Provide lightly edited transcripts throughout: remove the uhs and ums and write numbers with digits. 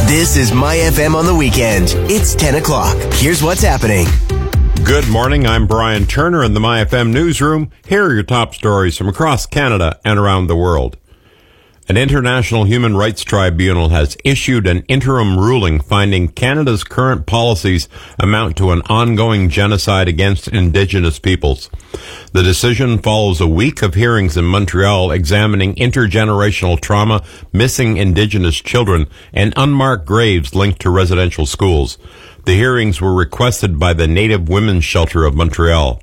This is My FM on the weekend. It's 10 o'clock. Here's what's happening. Good morning. I'm Brian Turner in the My FM newsroom. Here are your top stories from across Canada and around the world. An international human rights tribunal has issued an interim ruling finding Canada's current policies amount to an ongoing genocide against Indigenous peoples. The decision follows a week of hearings in Montreal examining intergenerational trauma, missing Indigenous children, and unmarked graves linked to residential schools. The hearings were requested by the Native Women's Shelter of Montreal.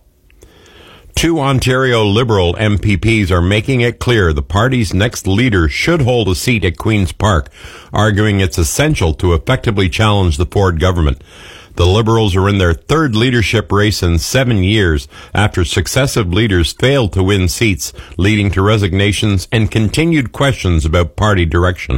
Two Ontario Liberal MPPs are making it clear the party's next leader should hold a seat at Queen's Park, arguing it's essential to effectively challenge the Ford government. The Liberals are in their third leadership race in 7 years after successive leaders failed to win seats, leading to resignations and continued questions about party direction.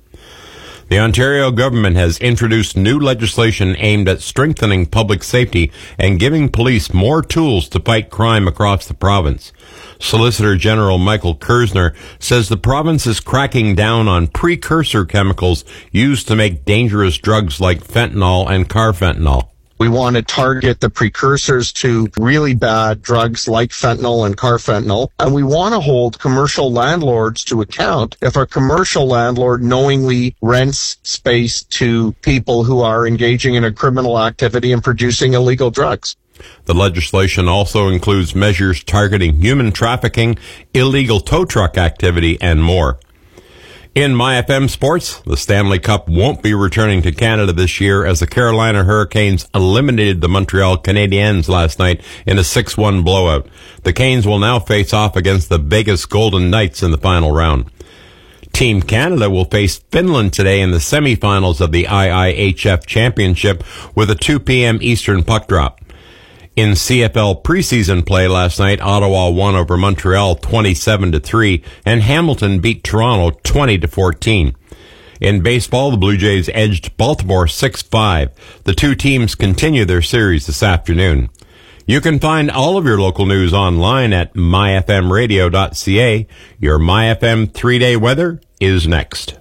The Ontario government has introduced new legislation aimed at strengthening public safety and giving police more tools to fight crime across the province. Solicitor General Michael Kersner says the province is cracking down on precursor chemicals used to make dangerous drugs like fentanyl and carfentanil. We want to target the precursors to really bad drugs like fentanyl and carfentanil. And we want to hold commercial landlords to account if a commercial landlord knowingly rents space to people who are engaging in a criminal activity and producing illegal drugs. The legislation also includes measures targeting human trafficking, illegal tow truck activity, and more. In My FM sports, the Stanley Cup won't be returning to Canada this year as the Carolina Hurricanes eliminated the Montreal Canadiens last night in a 6-1 blowout. The Canes will now face off against the Vegas Golden Knights in the final round. Team Canada will face Finland today in the semifinals of the IIHF Championship with a 2 p.m. Eastern puck drop. In CFL preseason play last night, Ottawa won over Montreal 27-3, and Hamilton beat Toronto 20-14. In baseball, the Blue Jays edged Baltimore 6-5. The two teams continue their series this afternoon. You can find all of your local news online at myfmradio.ca. Your MyFM 3-day weather is next.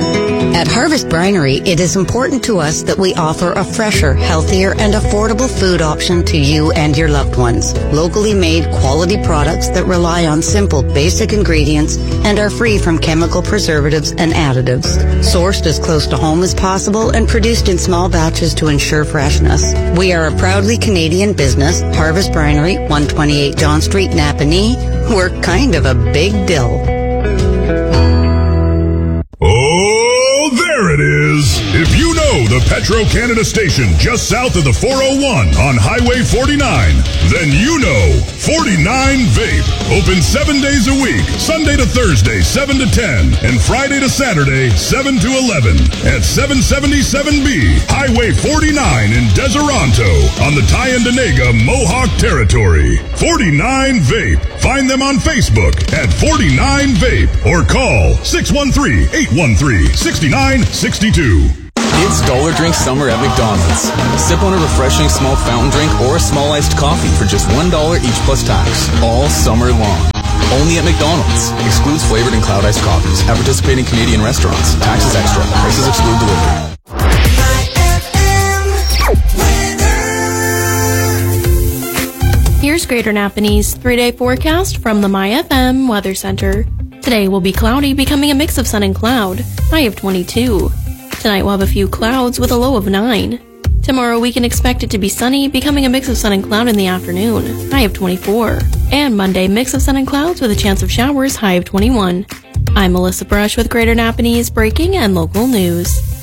At Harvest Brinery, it is important to us that we offer a fresher, healthier, and affordable food option to you and your loved ones. Locally made quality products that rely on simple, basic ingredients and are free from chemical preservatives and additives. Sourced as close to home as possible and produced in small batches to ensure freshness. We are a proudly Canadian business. Harvest Brinery, 128 John Street, Napanee. We're kind of a big deal. Oh, there it is. If you know the Petro-Canada station just south of the 401 on Highway 49, then you know 49 Vape. Open 7 days a week, Sunday to Thursday, 7 to 10, and Friday to Saturday, 7 to 11, at 777B, Highway 49 in Deseronto, on the Tyendinaga Mohawk Territory. 49 Vape. Find them on Facebook at 49 Vape or call 613-813-6962. It's Dollar Drink Summer at McDonald's. Sip on a refreshing small fountain drink or a small iced coffee for just $1 each plus tax, all summer long. Only at McDonald's. Excludes flavored and cloud iced coffees at participating Canadian restaurants. Taxes extra. Prices exclude delivery. Here's Greater Napanee's 3-day forecast from the My FM Weather Center. Today will be cloudy, becoming a mix of sun and cloud. High of 22. Tonight we'll have a few clouds with a low of 9. Tomorrow we can expect it to be sunny, becoming a mix of sun and cloud in the afternoon. High of 24. And Monday, mix of sun and clouds with a chance of showers. High of 21. I'm Melissa Brush with Greater Napanee's breaking and local news.